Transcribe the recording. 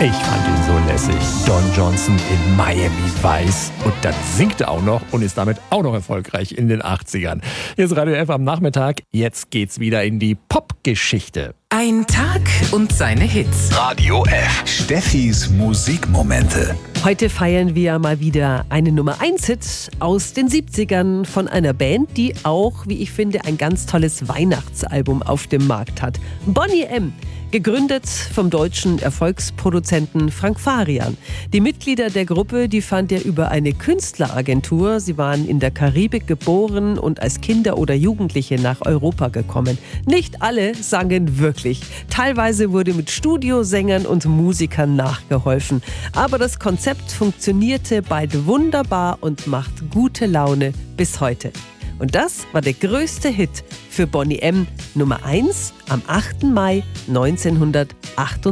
Ich fand ihn so lässig. Don Johnson in Miami Vice. Und dann singt er auch noch und ist damit auch noch erfolgreich in den 80ern. Hier ist Radio F am Nachmittag. Jetzt geht's wieder in die Popgeschichte. Ein Tag und seine Hits. Radio F. Steffis Musikmomente. Heute feiern wir mal wieder einen Nummer-1-Hit aus den 70ern von einer Band, die auch, wie ich finde, ein ganz tolles Weihnachtsalbum auf dem Markt hat. Boney M., gegründet vom deutschen Erfolgsproduzenten Frank Farian. Die Mitglieder der Gruppe, die fand er über eine Künstleragentur. Sie waren in der Karibik geboren und als Kinder oder Jugendliche nach Europa gekommen. Nicht alle sangen wirklich. Teilweise wurde mit Studiosängern und Musikern nachgeholfen. Aber das Konzept funktionierte beide wunderbar und macht gute Laune bis heute. Und das war der größte Hit für Boney M. Nummer 1 am 8. Mai 1978.